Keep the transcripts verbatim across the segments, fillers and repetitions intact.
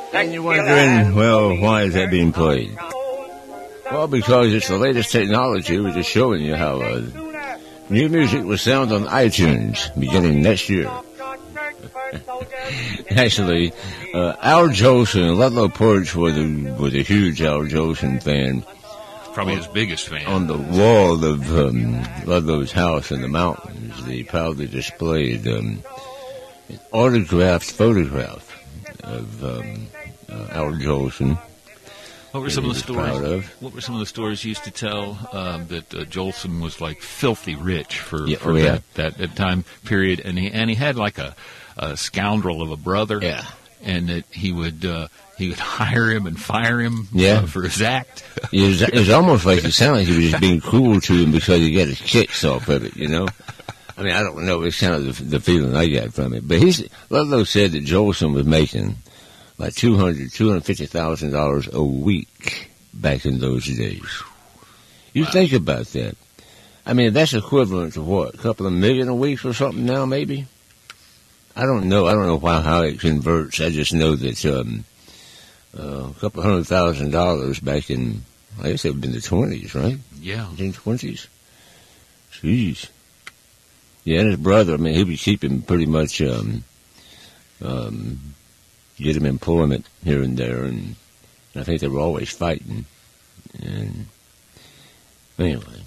And you're wondering, well, why is that being played? Well, because it's the latest technology. We're just showing you how uh, new music will sound on iTunes beginning next year. Actually, uh, Al Jolson, Ludlow Porch was a, was a huge Al Jolson fan. Probably his biggest fan. On the wall of um, Ludlow's house in the mountains, they proudly displayed um, an autographed photograph of um, uh, Al Jolson. What were some of the stories? What were some of the stories you used to tell um, that uh, Jolson was like filthy rich for, yeah, for oh, yeah. that, that that time period, and he and he had like a, a scoundrel of a brother, yeah, and that he would uh, he would hire him and fire him, yeah. uh, for his act. it, was, it was almost like it sounded like he was just being cruel to him because he got his kicks off of it, you know. I mean, I don't know. It's kind of the, the feeling I got from it, but he's Ludlow said that Jolson was making like two hundred, two hundred fifty thousand dollars a week back in those days. You wow. think about that. I mean, that's equivalent to what, a couple of million a week or something now, maybe. I don't know. I don't know how, how it converts. I just know that um, uh, a couple of hundred thousand dollars back in, I guess it would have been the twenties, right? Yeah, nineteen twenties. Jeez. Yeah, and his brother. I mean, he was keeping pretty much. Um, um, Get him employment here and there, and, and I think they were always fighting. And anyway,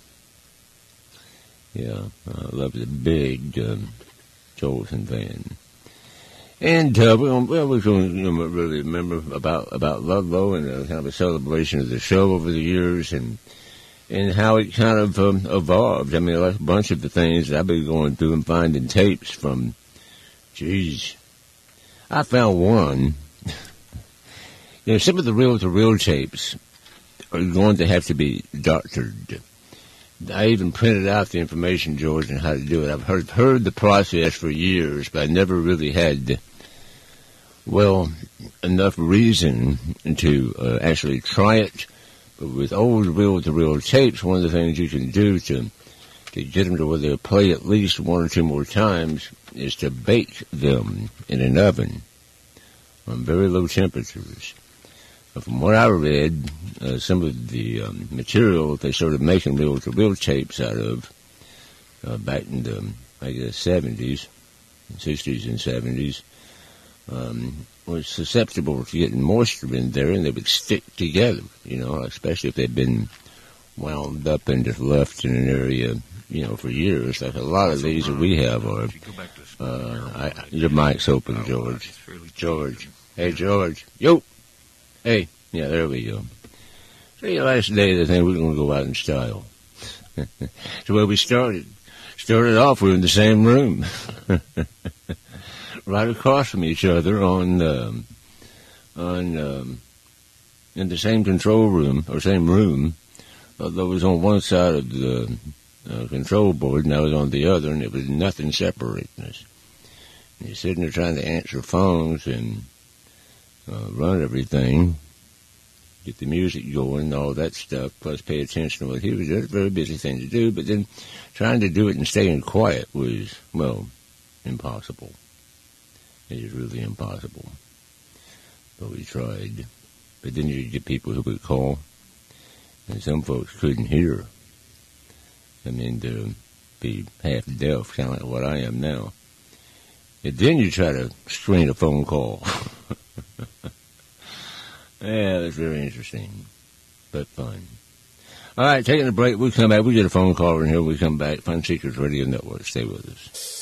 yeah, I love the big um, Jolson fan. And uh, we well, we're going to you know, really remember about about Ludlow and uh, kind of a celebration of the show over the years, and and how it kind of um, evolved. I mean, like a bunch of the things that I've been going through and finding tapes from, geez. I found one. You know, some of the reel-to-reel tapes are going to have to be doctored. I even printed out the information, George, on how to do it. I've heard heard the process for years, but I never really had, well, enough reason to uh, actually try it. But with old reel-to-reel tapes, one of the things you can do to to get them to where they'll play at least one or two more times is to bake them in an oven on very low temperatures. But from what I read, uh, some of the um, material they started making reel-to-reel tapes out of uh, back in the, I guess, seventies, sixties and seventies, um, was susceptible to getting moisture in there, and they would stick together, you know, especially if they'd been wound up and just left in an area, you know, for years. Like a lot of these that we have are, uh, I, your mic's open, George. George. Hey, George. Yo. Hey. Yeah, there we go. So the last day of the thing, we're going to go out in style. So where we started. Started off, we were in the same room. Right across from each other on, um, on, um, in the same control room, or same room. Although it was on one side of the uh, control board, and I was on the other, and it was nothing separating us. And you're sitting there trying to answer phones and uh, run everything, get the music going and all that stuff, plus pay attention to what he was doing. It's a very busy thing to do, but then trying to do it and staying quiet was, well, impossible. It was really impossible. But we tried. But then you get people who would call, and some folks couldn't hear. I mean, to be half deaf, kind of like what I am now. And then you try to screen a phone call. Yeah, that's very interesting, but fun. All right, taking a break. We'll come back. We get a phone call in here. We come back. Fun Seekers Radio Network. Stay with us.